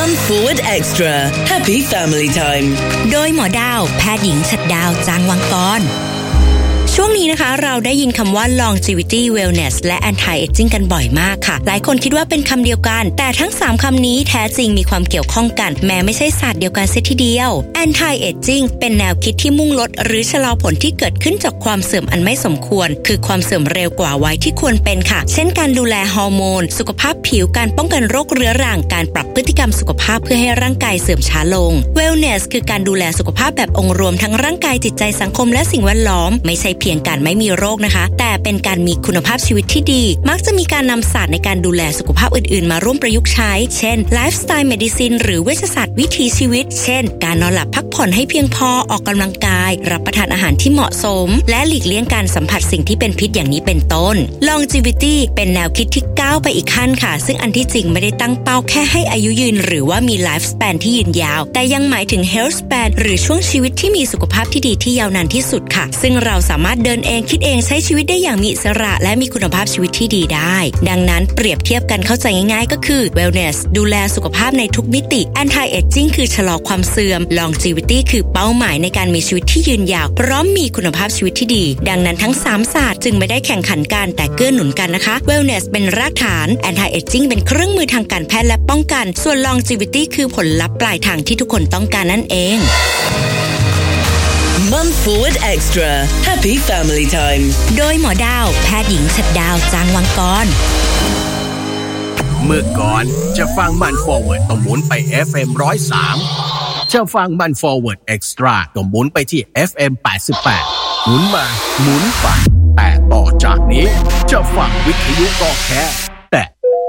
Mum Forward Extra Happy Family Time โดยหมอดาวแพทย์หญิงฉัตรดาวจางวังกรช่วงนี้นะคะเราได้ยินคำว่า longevity wellness และ anti aging กันบ่อยมากค่ะหลายคนคิดว่าเป็นคำเดียวกันแต่ทั้ง3คำนี้แท้จริงมีความเกี่ยวข้องกันแม้ไม่ใช่ศาสตร์เดียวกันเสียทีเดียว anti aging เป็นแนวคิดที่มุ่งลดหรือชะลอผลที่เกิดขึ้นจากความเสื่อมอันไม่สมควรคือความเสื่อมเร็วกว่าวัยที่ควรเป็นค่ะเช่นการดูแลฮอร์โมนสุขภาพผิวการป้องกันโรคเรื้อรังการปรับพฤติกรรมสุขภาพเพื่อให้ร่างกายเสื่อมช้าลง wellness คือการดูแลสุขภาพแบบองค์รวมทั้งร่างกายจิตใจสังคมและสิ่งแวดล้อมไม่ใช่เพียงการไม่มีโรคนะคะแต่เป็นการมีคุณภาพชีวิตที่ดีมักจะมีการนำศาสตร์ในการดูแลสุขภาพอื่นๆมาร่วมประยุกต์ใช้เช่น lifestyle medicine หรือเวชศาสตร์วิถีชีวิตเช่นการนอนหลับพักผ่อนให้เพียงพอออกกำลังกายรับประทานอาหารที่เหมาะสมและหลีกเลี่ยงการสัมผัสสิ่งที่เป็นพิษอย่างนี้เป็นต้น longevity เป็นแนวคิดที่ก้าวไปอีกขั้นค่ะซึ่งอันที่จริงไม่ได้ตั้งเป้าแค่ให้อายุยืนหรือว่ามี life span ที่ยืนยาวแต่ยังหมายถึง health span หรือช่วงชีวิตที่มีสุขภาพที่ดีที่ยาวนานที่สุดค่ะซึ่งเราสามารถเดินเองคิดเองใช้ชีวิตได้อย่างมีอิสระและมีคุณภาพชีวิตที่ดีได้ดังนั้นเปรียบเทียบกันเข้าใจง่ายๆก็คือ wellness ดูแลสุขภาพในทุกมิติ anti aging คือชะลอความเสื่อม longevity คือเป้าหมายในการมีชีวิตที่ยืนยาวพร้อมมีคุณภาพชีวิตที่ดีดังนั้นทั้ง3ศาสตร์จึงไม่ได้แข่งขันกันแต่เกื้อหนุนกันนะคะ wellness เป็นรากฐาน anti aging เป็นเครื่องมือทางการแพทย์และป้องกันส่วน longevity คือผลลัพธ์ปลายทางที่ทุกคนต้องการนั่นเอง Mum Forward Extra Happy Family Time โดยหมอดาวแพทย์หญิงฉัตรดาวจางวังกรเมื่อก่อนจะฟังมัน Forward ต้องหมุนไป FM 103จะฟังมัน Forward Extra ต้องหมุนไปที่ FM 88หมุนมาหมุนไปแต่ต่อจากนี้จะฟังวิทยุก็แค่